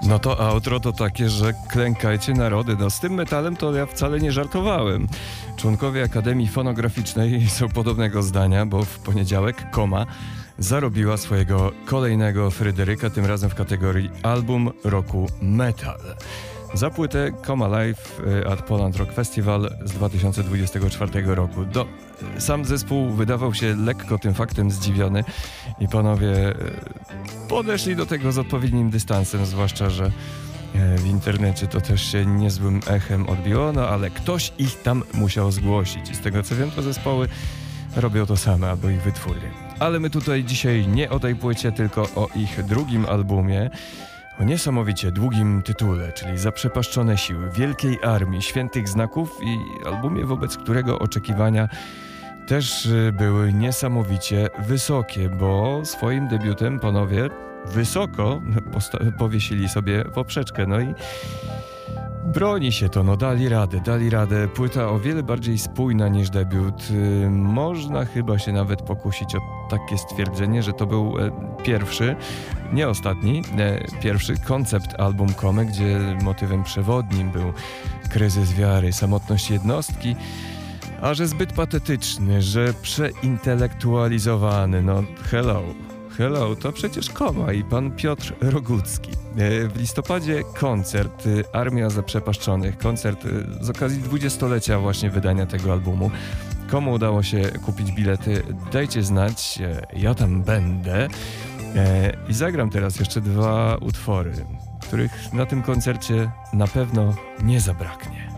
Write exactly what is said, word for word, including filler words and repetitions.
No to outro to takie, że klękajcie narody. No z tym metalem to ja wcale nie żartowałem. Członkowie Akademii Fonograficznej są podobnego zdania, bo w poniedziałek Koma zarobiła swojego kolejnego Fryderyka, tym razem w kategorii Album Roku Metal. Za płytę Koma Live at Poland Rock Festival z dwa tysiące dwudziestego czwartego roku. Do, sam zespół wydawał się lekko tym faktem zdziwiony i panowie podeszli do tego z odpowiednim dystansem, zwłaszcza, że w internecie to też się niezłym echem odbiło, no ale ktoś ich tam musiał zgłosić i z tego co wiem, to zespoły robią to same albo ich wytwórnie. Ale my tutaj dzisiaj nie o tej płycie, tylko o ich drugim albumie, o niesamowicie długim tytule, czyli Zaprzepaszczone siły Wielkiej Armii Świętych Znaków i albumie, wobec którego oczekiwania też były niesamowicie wysokie, bo swoim debiutem panowie wysoko posta- powiesili sobie poprzeczkę, no i broni się to, no dali radę, dali radę. Płyta o wiele bardziej spójna niż debiut. Yy, można chyba się nawet pokusić o takie stwierdzenie, że to był e, pierwszy, nie ostatni, e, pierwszy koncept album Komy, gdzie motywem przewodnim był kryzys wiary, samotność jednostki, a że zbyt patetyczny, że przeintelektualizowany, no hello. Hello, to przecież Koma i pan Piotr Rogucki. W listopadzie koncert Armia Zaprzepaszczonych, koncert z okazji dwudziestolecia właśnie wydania tego albumu. Komu udało się kupić bilety, dajcie znać, ja tam będę. I zagram teraz jeszcze dwa utwory, których na tym koncercie na pewno nie zabraknie.